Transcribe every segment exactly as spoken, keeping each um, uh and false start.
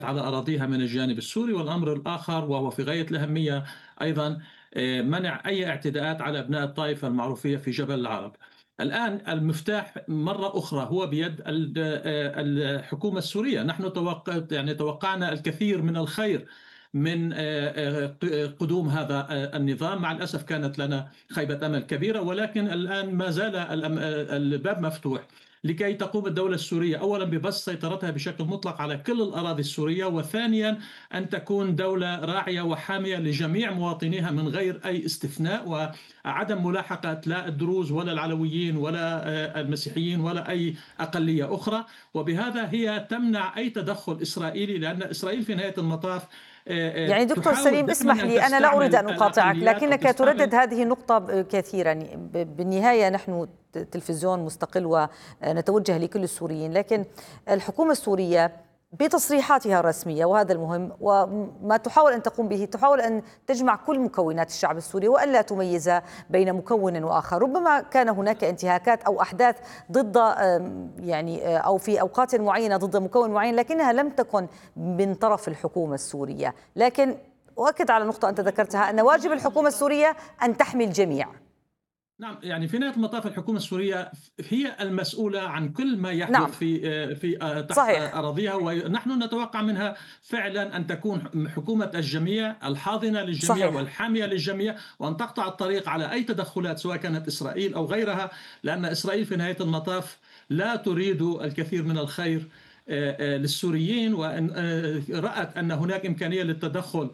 على أراضيها من الجانب السوري، والأمر الآخر وهو في غاية الأهمية أيضا آه، منع أي اعتداءات على أبناء الطائفة المعروفية في جبل العرب. الآن المفتاح مرة أخرى هو بيد ال- آه، الحكومة السورية. نحن توقع يعني توقعنا الكثير من الخير من آه، آه، قدوم هذا آه، النظام. مع الأسف كانت لنا خيبة أمل كبيرة، ولكن الآن ما زال الأم- آه، الباب مفتوح لكي تقوم الدولة السورية أولا ببسط سيطرتها بشكل مطلق على كل الأراضي السورية، وثانيا أن تكون دولة راعية وحامية لجميع مواطنيها من غير أي استثناء، وعدم ملاحقة لا الدروز ولا العلويين ولا آه، المسيحيين ولا أي أقلية أخرى. وبهذا هي تمنع أي تدخل إسرائيلي، لأن إسرائيل في نهاية المطاف آه، آه، يعني دكتور تحاول سليم، دائما اسمح أن لي، أنا لا أريد تستعمل أن أقاطعك، الأقليات أو لكنك تستعمل. تردد هذه النقطة كثيرا. بالنهاية نحن تلفزيون مستقل ونتوجه لكل السوريين، لكن الحكومة السورية بتصريحاتها الرسمية، وهذا المهم، وما تحاول أن تقوم به، تحاول أن تجمع كل مكونات الشعب السوري وألا تميز بين مكون وآخر. ربما كان هناك انتهاكات أو أحداث ضد يعني أو في أوقات معينة ضد مكون معين، لكنها لم تكن من طرف الحكومة السورية. لكن أؤكد على نقطة أنت ذكرتها، أن واجب الحكومة السورية أن تحمي الجميع. نعم، يعني في نهاية المطاف الحكومة السورية هي المسؤولة عن كل ما نعم، يحدث في في تحت صحيح. أراضيها، ونحن نتوقع منها فعلا أن تكون حكومة الجميع، الحاضنة للجميع صحيح. والحامية للجميع، وأن تقطع الطريق على أي تدخلات سواء كانت إسرائيل أو غيرها، لأن إسرائيل في نهاية المطاف لا تريد الكثير من الخير للسوريين، وأن رأت أن هناك إمكانية للتدخل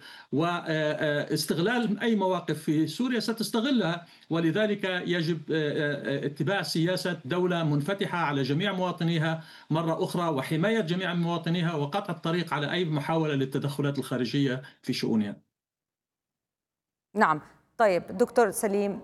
واستغلال أي مواقف في سوريا ستستغلها. ولذلك يجب اتباع سياسة دولة منفتحة على جميع مواطنيها مرة أخرى، وحماية جميع مواطنيها، وقطع الطريق على أي محاولة للتدخلات الخارجية في شؤونها. نعم. طيب دكتور سليم،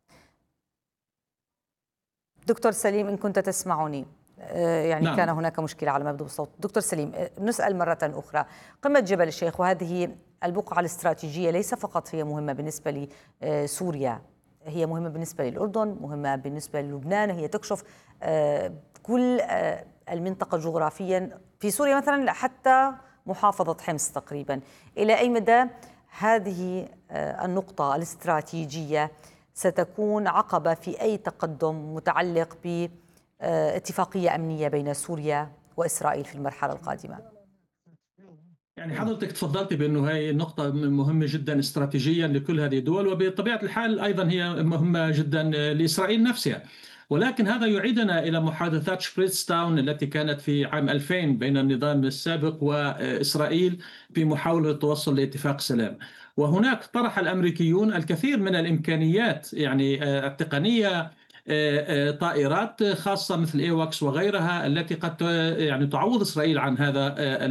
دكتور سليم إن كنت تسمعني، يعني كان نعم. هناك مشكلة على مبدأ الصوت. دكتور سليم، نسأل مرة أخرى، قمة جبل الشيخ وهذه البقعة الاستراتيجية ليس فقط هي مهمة بالنسبة لسوريا، هي مهمة بالنسبة للأردن، مهمة بالنسبة للبنان، هي تكشف كل المنطقة جغرافيا في سوريا مثلا حتى محافظة حمص تقريبا. إلى أي مدى هذه النقطة الاستراتيجية ستكون عقبة في أي تقدم متعلق باتفاقية أمنية بين سوريا وإسرائيل في المرحلة القادمة؟ يعني حضرتك تفضلت بأنه هي نقطة مهمة جدا استراتيجيا لكل هذه الدول، وبطبيعة الحال أيضا هي مهمة جدا لإسرائيل نفسها. ولكن هذا يعيدنا إلى محادثات شبريتس تاون التي كانت في عام ألفين بين النظام السابق وإسرائيل في محاولة التوصل لاتفاق سلام. وهناك طرح الأمريكيون الكثير من الإمكانيات يعني التقنية، طائرات خاصة مثل ايواكس وغيرها التي قد يعني تعوض إسرائيل عن هذا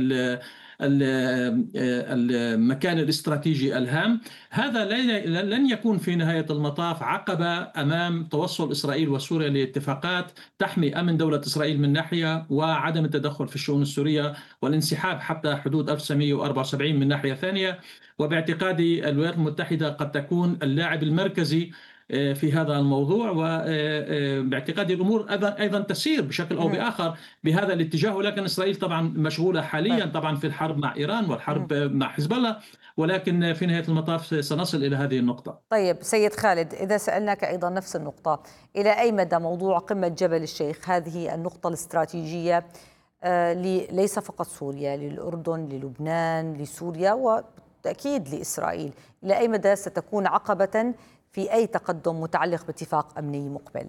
المكان الاستراتيجي الهام. هذا لن يكون في نهاية المطاف عقبة أمام توصل إسرائيل وسوريا لاتفاقات تحمي أمن دولة إسرائيل من ناحية، وعدم التدخل في الشؤون السورية والانسحاب حتى حدود ألف وتسعمئة وأربعة وسبعين من ناحية ثانية. وباعتقادي الولايات المتحدة قد تكون اللاعب المركزي في هذا الموضوع، وباعتقادي الأمور أيضا تسير بشكل أو بآخر بهذا الاتجاه. ولكن إسرائيل طبعا مشغولة حاليا طبعا في الحرب مع إيران والحرب مع حزب الله، ولكن في نهاية المطاف سنصل إلى هذه النقطة. طيب سيد خالد، إذا سألناك أيضا نفس النقطة، إلى أي مدى موضوع قمة جبل الشيخ هذه النقطة الاستراتيجية ليس فقط سوريا، للأردن، للبنان، لسوريا وبالتأكيد لإسرائيل، إلى أي مدى ستكون عقبة في أي تقدم متعلق باتفاق أمني مقبل؟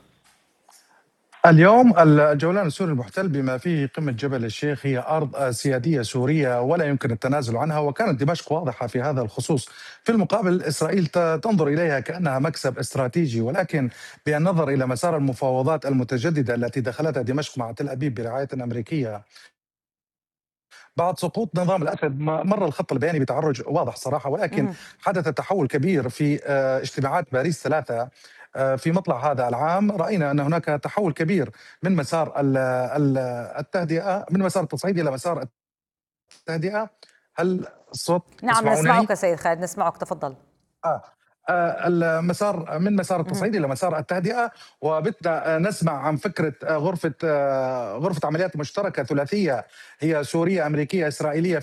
اليوم الجولان السوري المحتل بما فيه قمة جبل الشيخ هي أرض سيادية سورية ولا يمكن التنازل عنها، وكانت دمشق واضحة في هذا الخصوص. في المقابل إسرائيل تنظر إليها كأنها مكسب استراتيجي، ولكن بالنظر إلى مسار المفاوضات المتجددة التي دخلتها دمشق مع تل أبيب برعاية أمريكية بعد سقوط نظام الأسد، مر الخط البياني بتعرج واضح صراحة، ولكن حدث تحول كبير في اجتماعات باريس ثلاثة في مطلع هذا العام. رأينا أن هناك تحول كبير من مسار التهدئة، من مسار التصعيد إلى مسار التهدئة. هل الصوت نعم تسمعونني؟ نسمعك سيد خالد، نسمعك، تفضل. آه. المسار من مسار التصعيد الى مسار التهدئه، وبدنا نسمع عن فكره غرفه غرفه عمليات مشتركه ثلاثيه هي سوريه امريكيه اسرائيليه